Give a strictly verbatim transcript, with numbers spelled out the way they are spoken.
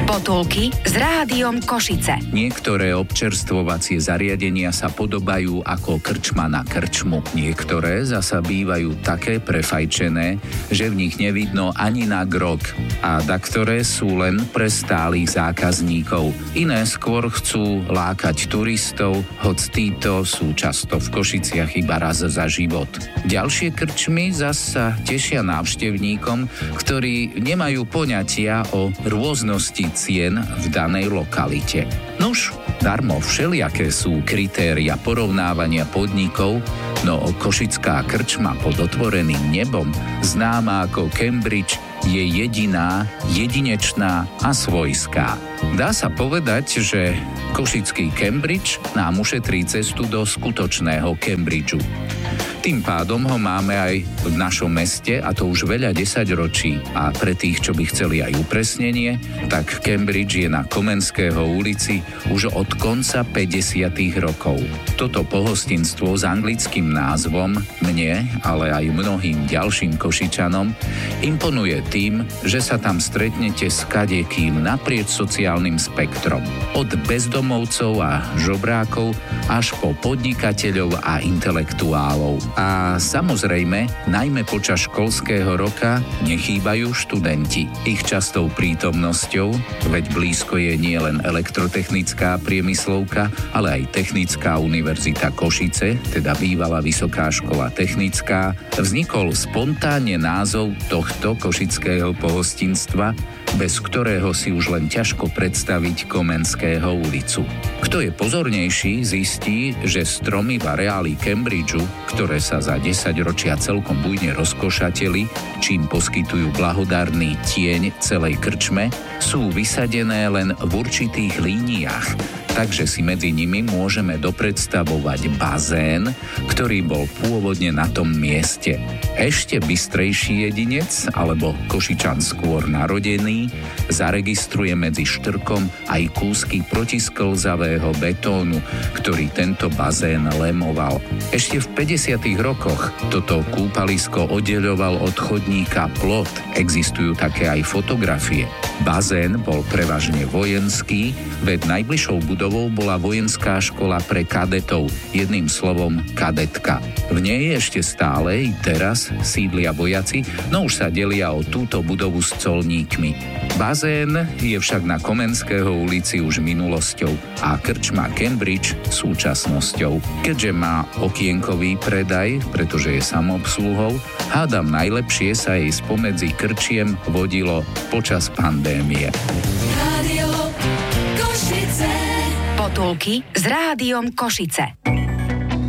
Potulky s Rádiom Košice. Niektoré občerstvovacie zariadenia sa podobajú ako krčma na krčmu. Niektoré zasa bývajú také prefajčené, že v nich nevidno ani na grog. A daktoré sú len pre stálych zákazníkov. Iné skôr chcú lákať turistov, hoc títo sú často v Košiciach iba raz za život. Ďalšie krčmy zasa tešia návštevníkom, ktorí nemajú poňatia o rôznosti cien v danej lokalite. Nuž, darmo všelijaké sú kritéria porovnávania podnikov, no košická krčma pod otvoreným nebom, známa ako Cambridge, je jediná, jedinečná a svojská. Dá sa povedať, že košický Cambridge nám ušetrí cestu do skutočného Cambridgeu. Tým pádom ho máme aj v našom meste, a to už veľa desaťročí. A pre tých, čo by chceli aj upresnenie, tak Cambridge je na Komenského ulici už od konca päťdesiatych rokov. Toto pohostinstvo s anglickým názvom mne, ale aj mnohým ďalším Košičanom imponuje tým, že sa tam stretnete s kadekým naprieč sociálnym spektrom. Od bezdomovcov a žobrákov až po podnikateľov a intelektuálov. A samozrejme, najmä počas školského roka nechýbajú študenti. Ich častou prítomnosťou, veď blízko je nielen elektrotechnická priemyslovka, ale aj Technická univerzita Košice, teda bývalá Vysoká škola technická, vznikol spontánne názov tohto košického pohostinstva, bez ktorého si už len ťažko predstaviť Komenského ulicu. Kto je pozornejší, zistí, že stromy v areáli Cambridgeu, ktoré sa za desaťročia celkom bujne rozkošateli, čím poskytujú blahodárny tieň celej krčme, sú vysadené len v určitých líniách, takže si medzi nimi môžeme dopredstavovať bazén, ktorý bol pôvodne na tom mieste. Ešte bystrejší jedinec, alebo Košičan skôr narodený, zaregistruje medzi štrkom aj kúsky protisklzavého betónu, ktorý tento bazén lemoval. Ešte v päťdesiatych rokoch toto kúpalisko oddeľoval od chodníka plot. Existujú také aj fotografie. Bazén bol prevažne vojenský, veď najbližšou budovou bola vojenská škola pre kadetov, jedným slovom kadetka. V nej ešte stále i teraz sídlia vojaci, no už sa delia o túto budovu s colníkmi. Bazén je však na Komenského ulici už minulosťou a krčma Cambridge súčasnosťou. Keďže má okienkový predaj, pretože je samoobsluhou, hádam najlepšie sa jej spomedzi krčiem vodilo počas pandémie. Rádio Košice. Potulky s Rádiom Košice.